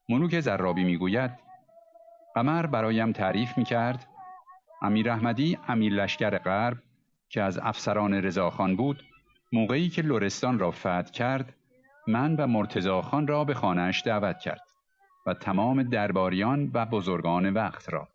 ملوک زرابی میگوید قمر برایم تعریف میکرد امیر احمدی امیر لشکر غرب که از افسران رضاخان بود، موقعی که لرستان را فتح کرد من و مرتضی خان را به خانه‌اش دعوت کرد و تمام درباریان و بزرگان وقت را.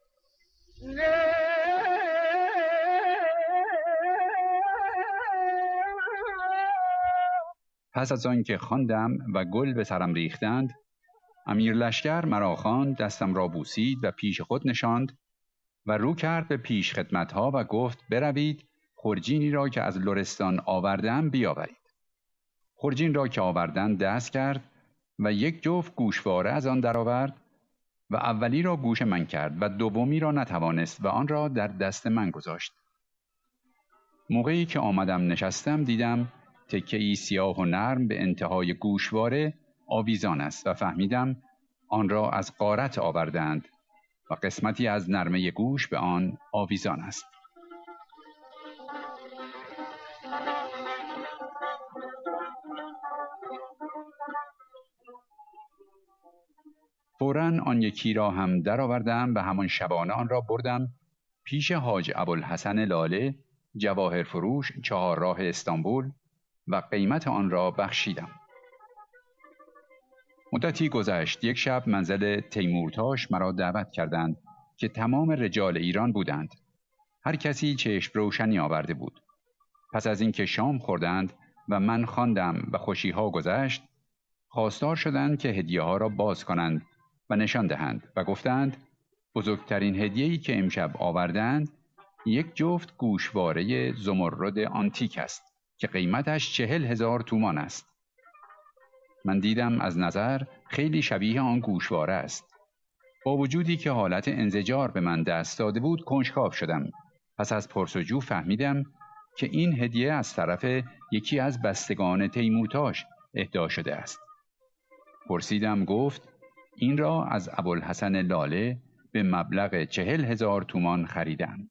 پس از آن که خواندم و گل به سرم ریختند، امیر لشکر مرا خواند، دستم را بوسید و پیش خود نشاند و رو کرد به پیش خدمتها و گفت بروید خرجینی را که از لرستان آوردم بیاورید. خرجین را که آوردند دست کرد و یک جفت گوشواره از آن درآورد و اولی را گوش من کرد و دومی را نتوانست و آن را در دست من گذاشت. موقعی که آمدم نشستم دیدم تکه‌ای سیاه و نرم به انتهای گوشواره آویزان است و فهمیدم آن را از غارت آوردند و قسمتی از نرمه گوش به آن آویزان است. فوراً آن یکی را هم درآوردم و همان شبانه آن را بردم پیش حاج ابوالحسن لاله جواهر فروش 4 راه استانبول و قیمت آن را بخشیدم. مدتی گذشت، یک شب منزل تیمورتاش مرا دعوت کردند که تمام رجال ایران بودند. هر کسی چشم روشنی آورده بود. پس از اینکه شام خوردند و من خواندم و خوشیها گذشت، خواستار شدند که هدیه ها را باز کنند و نشان دهند و گفتند بزرگترین هدیه‌ای که امشب آوردند یک جفت گوشواره زمرد آنتیک است که قیمتش 40,000 تومان است. من دیدم از نظر خیلی شبیه آن گوشواره است. با وجودی که حالت انزجار به من دست داده بود کنجکاو شدم. پس از پرسجو فهمیدم که این هدیه از طرف یکی از بستگان تیمورتاش اهدا شده است. پرسیدم، گفت این را از ابوالحسن لاله به مبلغ 40,000 تومان خریدم.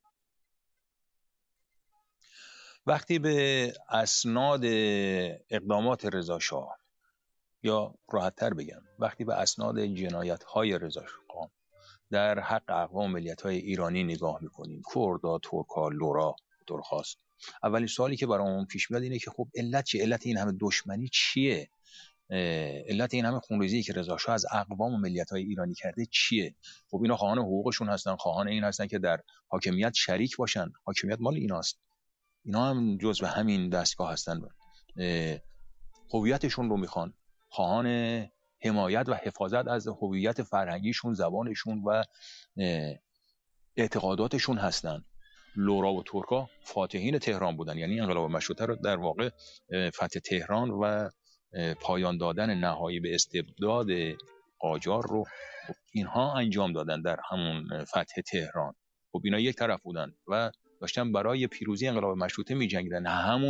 وقتی به اسناد اقدامات رضا شاه، یا راحت‌تر بگم وقتی به اسناد جنایت‌های رضا شاه در حق اقوام ملیت‌های ایرانی نگاه می‌کنیم، کردا، ترکا، لورا، درخواست، اولین سوالی که برامون پیش میاد اینه که خب علت چیه؟ علت این همه دشمنی چیه؟ علت این همه خونریزی که رضا شاه از اقوام و ملیت‌های ایرانی کرده چیه؟ خب اینا خواهان حقوقشون هستن، خواهان این هستن که در حاکمیت شریک باشن. حاکمیت مال ایناست. اینا هم جزء همین دستگاه هستن. هویتشون رو میخوان، خواهان حمایت و حفاظت از هویت فرهنگیشون، زبانشون و اعتقاداتشون هستن. لورا و ترکا فاتحین تهران بودن، یعنی انقلاب مشروطه رو در واقع فتح تهران و پایان دادن نهایی به استبداد قاجار رو اینها انجام دادن در همون فتح تهران. خب اینا یک طرف بودن و داشتن برای پیروزی انقلاب مشروطه می‌جنگیدن.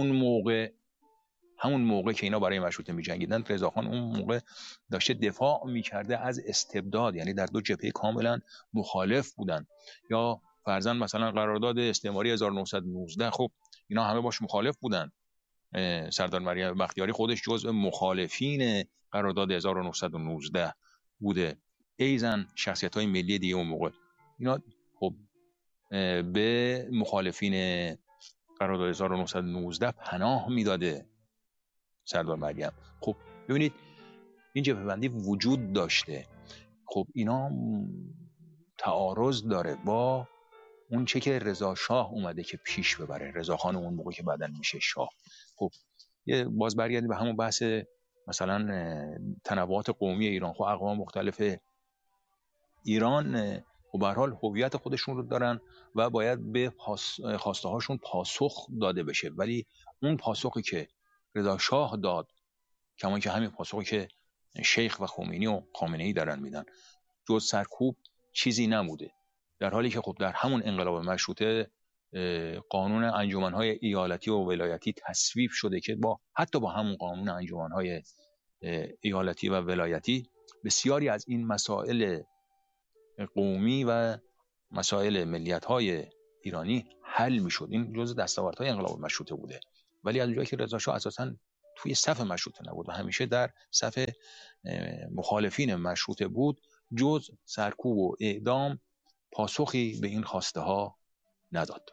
همون موقع که اینا برای مشروطه می‌جنگیدن، رضاخان اون موقع داشته دفاع می‌کرده از استبداد، یعنی در دو جبهه کاملا مخالف بودن. یا فرضاً مثلا قرارداد استعماری 1919، خب اینا همه باش مخالف بودن. سردار مریم بختیاری خودش جزء مخالفین قرارداد 1919 بوده. ایزن شخصیت‌های ملی دیگه اون موقع اینا خب به مخالفین قرارداد 1919 پناه میداده سردار مریم. خب ببینید این جبهه‌بندی وجود داشته. خب اینا تعارض داره با اون چه که رضا شاه اومده که پیش ببره، رضا خان اون موقع که بعدن میشه شاه. خب یه باز برگردیم به همون بحث مثلا تنوعات قومی ایران. خب اقوام مختلف ایران و به هر حال هویت خودشون رو دارن و باید به خواسته هاشون پاسخ داده بشه، ولی اون پاسخی که رضا شاه داد، کمان که همین پاسخی که شیخ و خمینی و خامنه‌ای دارن میدن، جز سرکوب چیزی نموده. در حالی که خب در همون انقلاب مشروطه قانون انجمن‌های ایالتی و ولایتی تصویب شده که حتی با همون قانون انجمن‌های ایالتی و ولایتی بسیاری از این مسائل قومی و مسائل ملیت‌های ایرانی حل می‌شد. این جزء دستاوردهای انقلاب مشروطه بوده. ولی از اونجایی که رضا شاه اساساً توی صف مشروطه نبود و همیشه در صف مخالفین مشروطه بود، جز سرکوب و اعدام پاسخی به این خواسته ها نداد.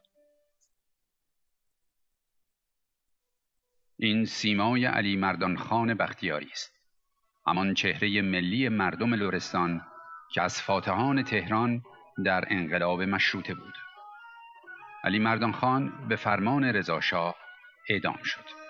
این سیمای علی مردان خان بختیاری است، همان چهره ملی مردم لرستان که از فاتحان تهران در انقلاب مشروطه بود. علی مردان خان به فرمان رضا شاه اعدام شد.